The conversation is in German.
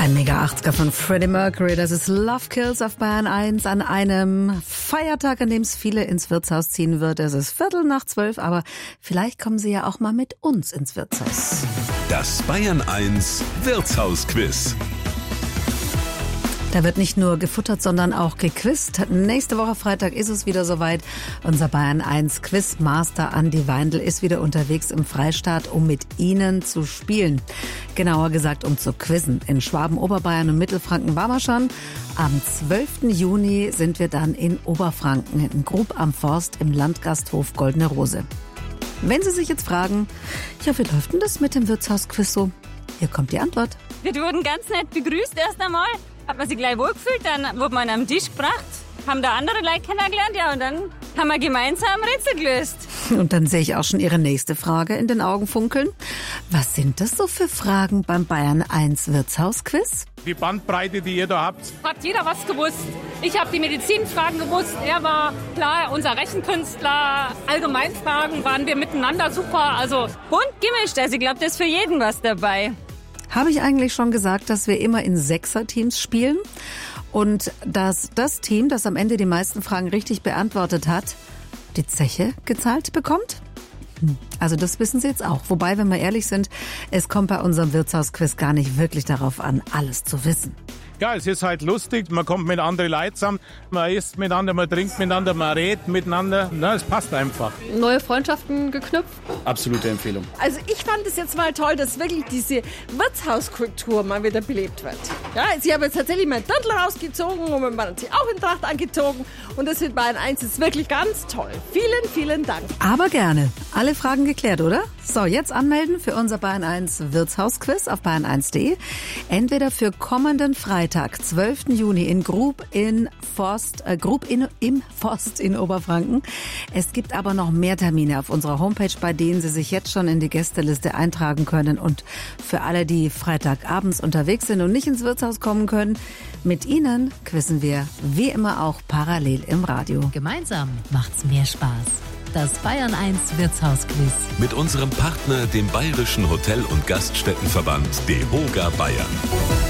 Ein Mega-80er von Freddie Mercury, das ist Love Kills auf Bayern 1 an einem Feiertag, an dem es viele ins Wirtshaus ziehen wird. Es ist 11:45, aber vielleicht kommen Sie ja auch mal mit uns ins Wirtshaus. Das Bayern 1 Wirtshausquiz. Da wird nicht nur gefuttert, sondern auch gequizt. Nächste Woche Freitag ist es wieder soweit. Unser Bayern 1 Quizmaster Andi Weindl ist wieder unterwegs im Freistaat, um mit Ihnen zu spielen. Genauer gesagt, um zu quizzen. In Schwaben, Oberbayern und Mittelfranken waren wir schon. Am 12. Juni sind wir dann in Oberfranken, in Grub am Forst im Landgasthof Goldene Rose. Wenn Sie sich jetzt fragen, ja, wie läuft denn das mit dem Wirtshausquiz so? Hier kommt die Antwort. Wir wurden ganz nett begrüßt erst einmal. Hat man sich gleich wohlgefühlt, dann wurde man am Tisch gebracht, haben da andere Leute kennengelernt, ja, und dann haben wir gemeinsam Rätsel gelöst. Und dann sehe ich auch schon Ihre nächste Frage in den Augen funkeln. Was sind das so für Fragen beim Bayern 1 Wirtshausquiz? Die Bandbreite, die ihr da habt. Hat jeder was gewusst. Ich habe die Medizinfragen gewusst, er war klar, unser Rechenkünstler. Allgemeinfragen waren wir miteinander super, also bunt gemischt, also ich glaube, da ist für jeden was dabei. Habe ich eigentlich schon gesagt, dass wir immer in Sechser-Teams spielen und dass das Team, das am Ende die meisten Fragen richtig beantwortet hat, die Zeche gezahlt bekommt? Also das wissen Sie jetzt auch. Wobei, wenn wir ehrlich sind, es kommt bei unserem Wirtshausquiz gar nicht wirklich darauf an, alles zu wissen. Ja, es ist halt lustig, man kommt mit anderen Leuten zusammen, man isst miteinander, man trinkt miteinander, man redet miteinander. Na, es passt einfach. Neue Freundschaften geknüpft. Absolute Empfehlung. Also ich fand es jetzt mal toll, dass wirklich diese Wirtshauskultur mal wieder belebt wird. Ja, Sie haben jetzt tatsächlich mein Dirndl rausgezogen und man hat sich auch in Tracht angezogen und das mit Bayern 1 ist wirklich ganz toll. Vielen, vielen Dank. Aber gerne. Alle Fragen geklärt, oder? So, jetzt anmelden für unser Bayern 1 Wirtshausquiz auf bayern1.de. Entweder für kommenden Freitag, 12. Juni in Grub im Forst in Oberfranken. Es gibt aber noch mehr Termine auf unserer Homepage, bei denen Sie sich jetzt schon in die Gästeliste eintragen können. Und für alle, die Freitagabends unterwegs sind und nicht ins Wirtshaus kommen können, mit Ihnen quizzen wir wie immer auch parallel im Radio. Gemeinsam macht's mehr Spaß. Das Bayern 1 Wirtshausquiz. Mit unserem Partner, dem Bayerischen Hotel- und Gaststättenverband DEHOGA Bayern.